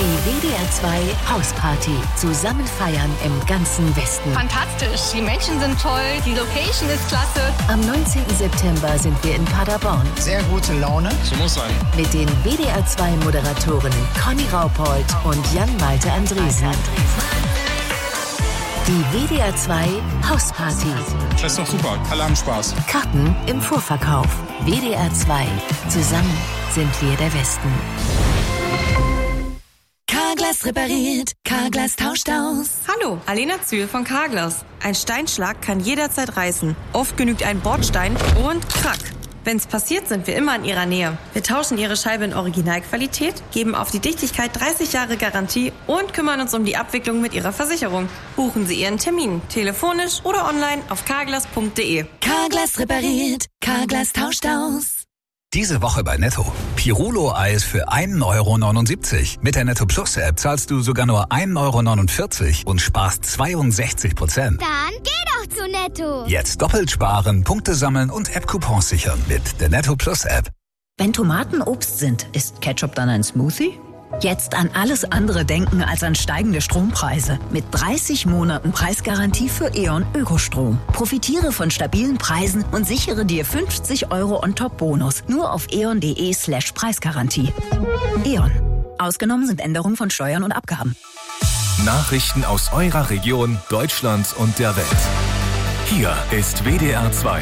Die WDR 2 Hausparty. Zusammen feiern im ganzen Westen. Fantastisch, die Menschen sind toll, die Location ist klasse. Am 19. September sind wir in Paderborn. Sehr gute Laune. So muss sein. Mit den WDR 2 Moderatorinnen Conny Raupold und Jan-Malte Andresen. Die WDR 2 Hausparty. Das ist doch super, alle haben Spaß. Karten im Vorverkauf. WDR 2. Zusammen sind wir der Westen. Carglass repariert, Carglass tauscht aus. Hallo, Alena Zühl von Carglass. Ein Steinschlag kann jederzeit reißen. Oft genügt ein Bordstein und krack. Wenn's passiert, sind wir immer in Ihrer Nähe. Wir tauschen Ihre Scheibe in Originalqualität, geben auf die Dichtigkeit 30 Jahre Garantie und kümmern uns um die Abwicklung mit Ihrer Versicherung. Buchen Sie Ihren Termin, telefonisch oder online auf carglass.de. Carglass repariert, Carglass tauscht aus. Diese Woche bei Netto. Pirulo-Eis für 1,79 €. Mit der Netto Plus App zahlst du sogar nur 1,49 € und sparst 62%. Dann geh doch zu Netto. Jetzt doppelt sparen, Punkte sammeln und App-Coupons sichern mit der Netto Plus App. Wenn Tomaten Obst sind, ist Ketchup dann ein Smoothie? Jetzt an alles andere denken als an steigende Strompreise. Mit 30 Monaten Preisgarantie für E.ON Ökostrom. Profitiere von stabilen Preisen und sichere dir 50 € on-top-Bonus. Nur auf eon.de/Preisgarantie. E.ON. Ausgenommen sind Änderungen von Steuern und Abgaben. Nachrichten aus eurer Region, Deutschland und der Welt. Hier ist WDR 2.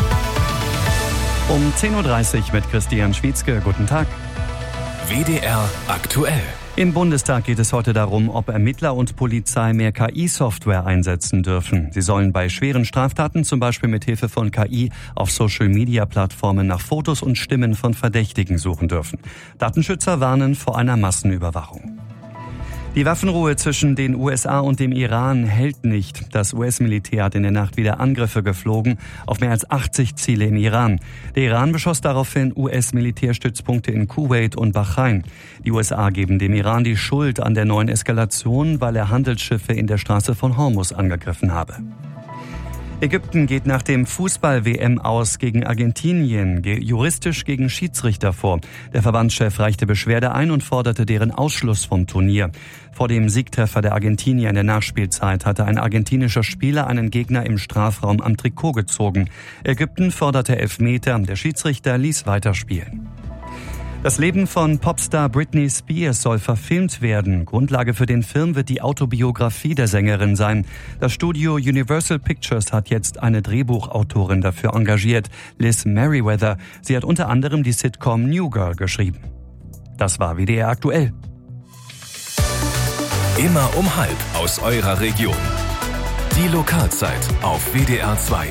Um 10:30 Uhr mit Christian Schwietzke. Guten Tag. WDR aktuell. Im Bundestag geht es heute darum, ob Ermittler und Polizei mehr KI-Software einsetzen dürfen. Sie sollen bei schweren Straftaten zum Beispiel mit Hilfe von KI auf Social-Media-Plattformen nach Fotos und Stimmen von Verdächtigen suchen dürfen. Datenschützer warnen vor einer Massenüberwachung. Die Waffenruhe zwischen den USA und dem Iran hält nicht. Das US-Militär hat in der Nacht wieder Angriffe geflogen auf mehr als 80 Ziele im Iran. Der Iran beschoss daraufhin US-Militärstützpunkte in Kuwait und Bahrain. Die USA geben dem Iran die Schuld an der neuen Eskalation, weil er Handelsschiffe in der Straße von Hormuz angegriffen habe. Ägypten geht nach dem Fußball-WM aus gegen Argentinien, juristisch gegen Schiedsrichter vor. Der Verbandschef reichte Beschwerde ein und forderte deren Ausschluss vom Turnier. Vor dem Siegtreffer der Argentinier in der Nachspielzeit hatte ein argentinischer Spieler einen Gegner im Strafraum am Trikot gezogen. Ägypten forderte Elfmeter, der Schiedsrichter ließ weiterspielen. Das Leben von Popstar Britney Spears soll verfilmt werden. Grundlage für den Film wird die Autobiografie der Sängerin sein. Das Studio Universal Pictures hat jetzt eine Drehbuchautorin dafür engagiert, Liz Merriweather. Sie hat unter anderem die Sitcom New Girl geschrieben. Das war WDR aktuell. Immer um 12:30 aus eurer Region. Die Lokalzeit auf WDR 2.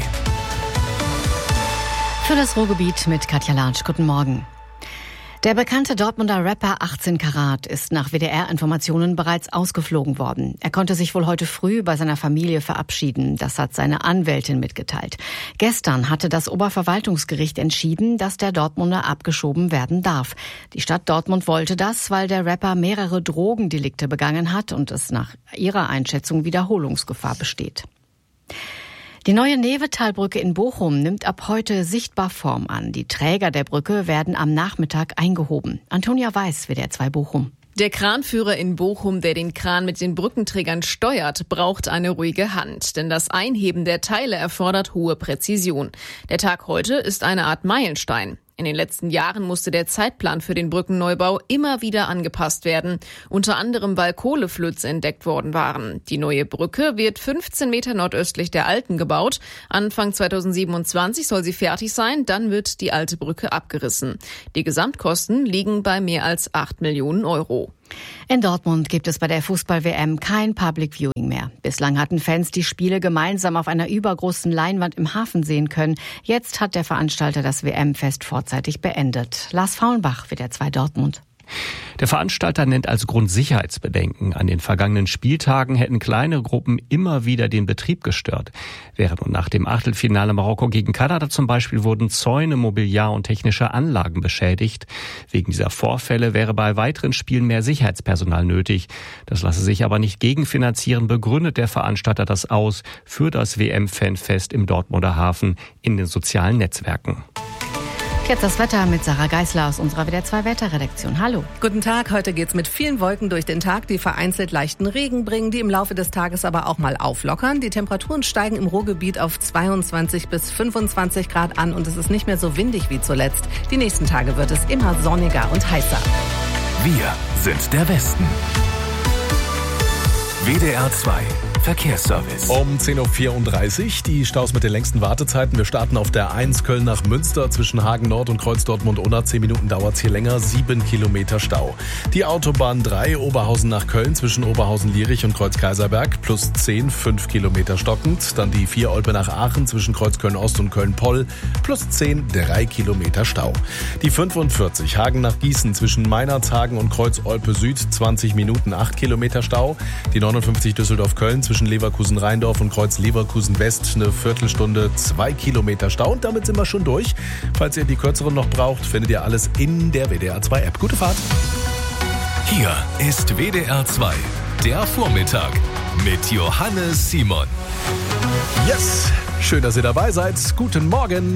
Für das Ruhrgebiet mit Katja Latsch. Guten Morgen. Der bekannte Dortmunder Rapper 18 Karat ist nach WDR-Informationen bereits ausgeflogen worden. Er konnte sich wohl heute früh bei seiner Familie verabschieden. Das hat seine Anwältin mitgeteilt. Gestern hatte das Oberverwaltungsgericht entschieden, dass der Dortmunder abgeschoben werden darf. Die Stadt Dortmund wollte das, weil der Rapper mehrere Drogendelikte begangen hat und es nach ihrer Einschätzung Wiederholungsgefahr besteht. Die neue Nevetalbrücke in Bochum nimmt ab heute sichtbar Form an. Die Träger der Brücke werden am Nachmittag eingehoben. Antonia Weiß, WDR 2 Bochum. Der Kranführer in Bochum, der den Kran mit den Brückenträgern steuert, braucht eine ruhige Hand. Denn das Einheben der Teile erfordert hohe Präzision. Der Tag heute ist eine Art Meilenstein. In den letzten Jahren musste der Zeitplan für den Brückenneubau immer wieder angepasst werden, unter anderem weil Kohleflöze entdeckt worden waren. Die neue Brücke wird 15 Meter nordöstlich der alten gebaut. Anfang 2027 soll sie fertig sein, dann wird die alte Brücke abgerissen. Die Gesamtkosten liegen bei mehr als 8 Millionen €. In Dortmund gibt es bei der Fußball-WM kein Public Viewing mehr. Bislang hatten Fans die Spiele gemeinsam auf einer übergroßen Leinwand im Hafen sehen können. Jetzt hat der Veranstalter das WM-Fest vorzeitig beendet. Lars Faulenbach, WDR 2 Dortmund. Der Veranstalter nennt als Grund Sicherheitsbedenken. An den vergangenen Spieltagen hätten kleine Gruppen immer wieder den Betrieb gestört. Während und nach dem Achtelfinale Marokko gegen Kanada zum Beispiel wurden Zäune, Mobiliar und technische Anlagen beschädigt. Wegen dieser Vorfälle wäre bei weiteren Spielen mehr Sicherheitspersonal nötig. Das lasse sich aber nicht gegenfinanzieren, begründet der Veranstalter das aus für das WM-Fanfest im Dortmunder Hafen in den sozialen Netzwerken. Jetzt das Wetter mit Sarah Geisler aus unserer WDR 2 Wetterredaktion. Hallo. Guten Tag, heute geht's mit vielen Wolken durch den Tag, die vereinzelt leichten Regen bringen, die im Laufe des Tages aber auch mal auflockern. Die Temperaturen steigen im Ruhrgebiet auf 22 bis 25 Grad an und es ist nicht mehr so windig wie zuletzt. Die nächsten Tage wird es immer sonniger und heißer. Wir sind der Westen. WDR 2 Verkehrsservice. Um 10.34 Uhr die Staus mit den längsten Wartezeiten. Wir starten auf der 1 Köln nach Münster zwischen Hagen Nord und Kreuz Dortmund-Unna. 10 Minuten dauert es hier länger, 7 Kilometer Stau. Die Autobahn 3 Oberhausen nach Köln zwischen Oberhausen-Lierich und Kreuz Kaiserberg plus 10, 5 Kilometer stockend. Dann die 4 Olpe nach Aachen zwischen Kreuz Köln-Ost und Köln-Poll plus 10, 3 Kilometer Stau. Die 45 Hagen nach Gießen zwischen Meinerzhagen und Kreuz Olpe Süd 20 Minuten, 8 Kilometer Stau. Die 59 Düsseldorf-Köln zwischen Leverkusen-Rheindorf und Kreuz Leverkusen-West eine Viertelstunde, 2 Kilometer Stau. Und damit sind wir schon durch. Falls ihr die kürzeren noch braucht, findet ihr alles in der WDR 2 App. Gute Fahrt. Hier ist WDR 2, der Vormittag mit Johannes Simon. Yes, schön, dass ihr dabei seid. Guten Morgen.